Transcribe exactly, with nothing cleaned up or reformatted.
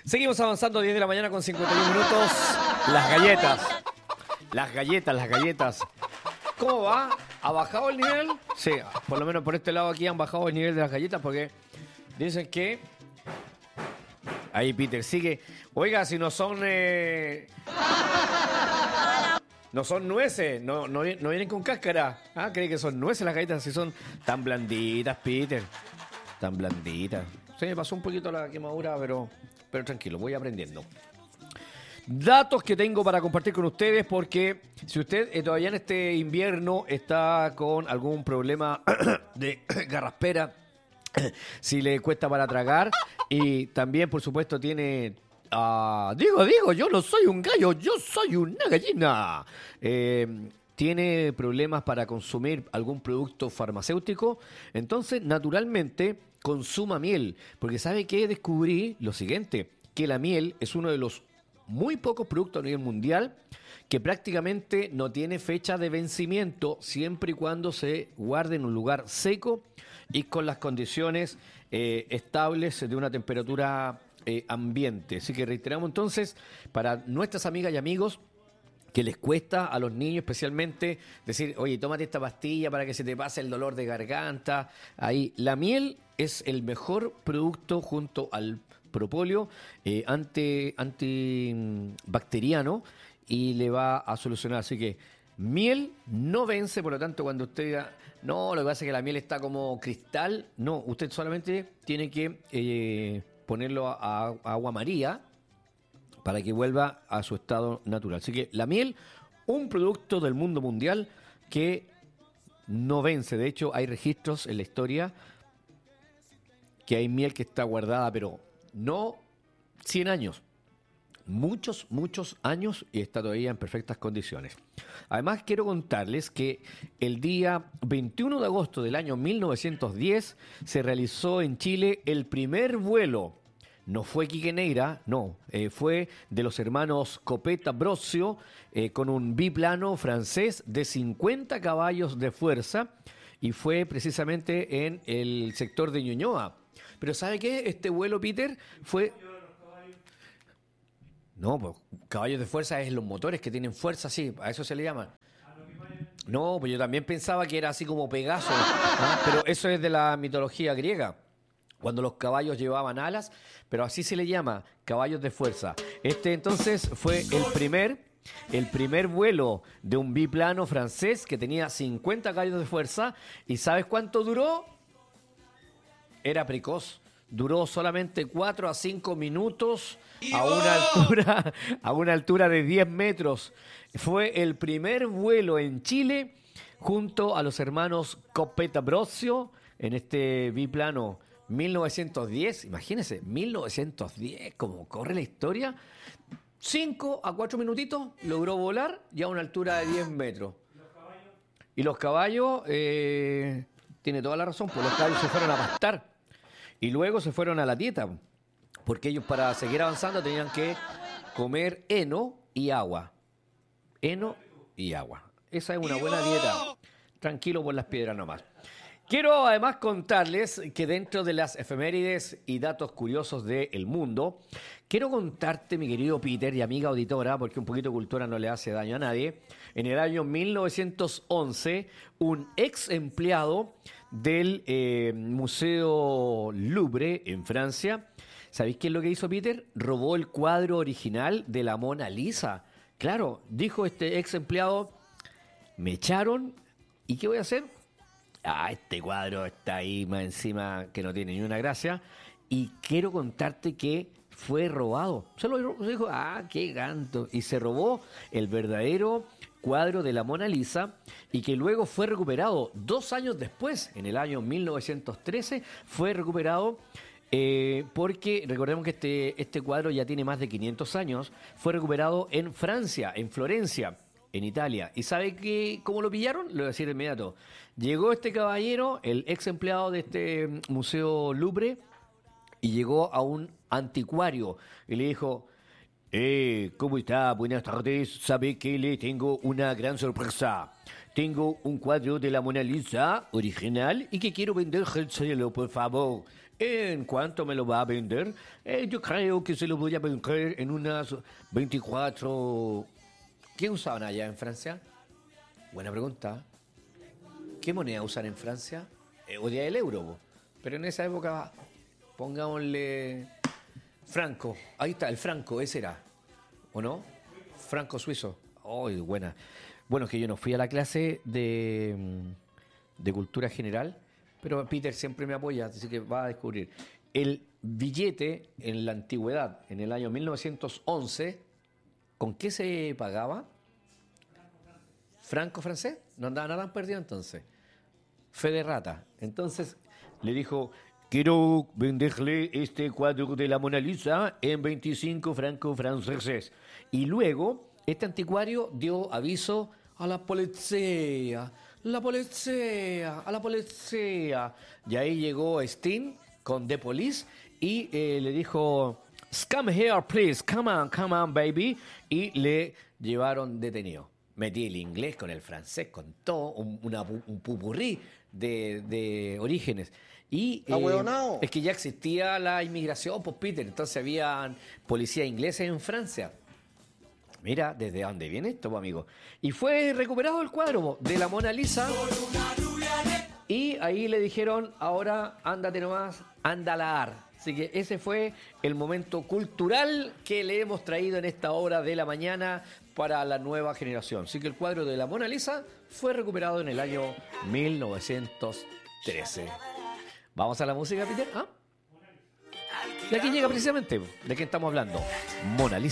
Seguimos avanzando, diez de la mañana con cincuenta y uno minutos. Las galletas. Las galletas, las galletas. ¿Cómo va? ¿Ha bajado el nivel? Sí, por lo menos por este lado aquí han bajado el nivel de las galletas porque dicen que... Ahí Peter sigue. Oiga, si no son... Eh... No son nueces, no, no, no vienen con cáscara. Ah, ¿cree que son nueces las galletas? Si son tan blanditas, Peter. Tan blanditas. Se me pasó un poquito la quemadura, pero, pero tranquilo, voy aprendiendo. Datos que tengo para compartir con ustedes, porque si usted eh, todavía en este invierno está con algún problema de garraspera, si le cuesta para tragar, y también, por supuesto, tiene... Uh, digo, digo, yo no soy un gallo, yo soy una gallina. Eh, tiene problemas para consumir algún producto farmacéutico, entonces, naturalmente, consuma miel. Porque ¿sabe qué? Descubrí lo siguiente, que la miel es uno de los muy pocos productos a nivel mundial que prácticamente no tiene fecha de vencimiento siempre y cuando se guarde en un lugar seco y con las condiciones eh, estables de una temperatura eh, ambiente. Así que reiteramos entonces, para nuestras amigas y amigos que les cuesta a los niños especialmente decir, oye, tómate esta pastilla para que se te pase el dolor de garganta. Ahí, la miel es el mejor producto junto al propóleo eh, anti, antibacteriano y le va a solucionar. Así que miel no vence, por lo tanto, cuando usted diga, no, lo que pasa es que la miel está como cristal, no, usted solamente tiene que eh, ponerlo a, a agua María para que vuelva a su estado natural. Así que la miel, un producto del mundo mundial que no vence. De hecho, hay registros en la historia que hay miel que está guardada, pero no cien años, muchos, muchos años y está todavía en perfectas condiciones. Además, quiero contarles que el día veintiuno de agosto del año mil novecientos diez se realizó en Chile el primer vuelo. No fue Quique Neira, no, eh, fue de los hermanos Copeta Brosio eh, con un biplano francés de cincuenta caballos de fuerza y fue precisamente en el sector de Ñuñoa. Pero ¿sabe qué? Este vuelo, Peter, fue... No, pues caballos de fuerza es los motores que tienen fuerza, sí, a eso se le llama. No, pues yo también pensaba que era así como Pegaso, ¿no? Pero eso es de la mitología griega, cuando los caballos llevaban alas, pero así se le llama, caballos de fuerza. Este entonces fue el primer, el primer vuelo de un biplano francés que tenía cincuenta caballos de fuerza, ¿y sabes cuánto duró? Era precoz. Duró solamente cuatro a cinco minutos a una altura, a una altura de diez metros. Fue el primer vuelo en Chile junto a los hermanos Copeta Brosio en este biplano mil novecientos diez. Imagínense, mil novecientos diez, como corre la historia. cinco a cuatro minutitos logró volar ya a una altura de diez metros. ¿Y los caballos? Y los caballos, eh, tiene toda la razón, pues los caballos se fueron a pastar. Y luego se fueron a la dieta, porque ellos para seguir avanzando tenían que comer heno y agua. Heno y agua. Esa es una buena dieta. Tranquilo por las piedras nomás. Quiero además contarles que dentro de las efemérides y datos curiosos del mundo, quiero contarte, mi querido Peter y amiga auditora, porque un poquito de cultura no le hace daño a nadie, en el año mil novecientos once, un ex empleado del eh, Museo Louvre en Francia, ¿sabéis qué es lo que hizo Peter? Robó el cuadro original de la Mona Lisa. Claro, dijo este ex empleado, me echaron, ¿y qué voy a hacer? Ah, este cuadro está ahí más encima que no tiene ni una gracia. Y quiero contarte que fue robado. Solo dijo, ah, qué ganto. Y se robó el verdadero cuadro de la Mona Lisa y que luego fue recuperado dos años después, en el año mil novecientos trece, fue recuperado eh, porque recordemos que este, este cuadro ya tiene más de quinientos años, fue recuperado en Francia, en Florencia, en Italia. ¿Y sabe qué, cómo lo pillaron? Lo voy a decir de inmediato. Llegó este caballero, el ex empleado de este Museo Louvre, y llegó a un anticuario y le dijo, eh, ¿cómo está? Buenas tardes. ¿Sabe que le tengo una gran sorpresa? Tengo un cuadro de la Mona Lisa original y que quiero vendérselo, por favor. ¿En cuánto me lo va a vender? Eh, yo creo que se lo voy a vender en unas veinticuatro... ¿Qué usaban allá en Francia? Buena pregunta. ¿Qué moneda usan en Francia? Eh, o día el euro, po. Pero en esa época, pongámosle franco. Ahí está, el franco, ese era. ¿O no? Franco suizo. ¡Ay, buena! Bueno, es que yo no fui a la clase de, de cultura general, pero Peter siempre me apoya, así que va a descubrir. El billete en la antigüedad, en el año mil novecientos once, ¿con qué se pagaba? ¿Franco francés? No andaba nada perdido entonces. Fe de rata. Entonces le dijo, quiero venderle este cuadro de la Mona Lisa en veinticinco francos franceses. Y luego, este anticuario dio aviso a la policía, la policía, a la policía. Y ahí llegó Sting con The Police y eh, le dijo, come here, please, come on, come on, baby. Y le llevaron detenido. Metí el inglés con el francés, con todo, un, una, un pupurrí de, de orígenes. Y eh, es que ya existía la inmigración, pues Peter, entonces había policía inglesa en Francia. Mira, ¿desde dónde viene esto, pues, amigo? Y fue recuperado el cuadro de la Mona Lisa. Y ahí le dijeron, ahora ándate nomás, ándala. Así que ese fue el momento cultural que le hemos traído en esta hora de la mañana para la nueva generación. Así que el cuadro de la Mona Lisa fue recuperado en el año mil novecientos trece. ¿Vamos a la música, Peter? ¿Ah? Y aquí llega precisamente de qué estamos hablando. Mona Lisa.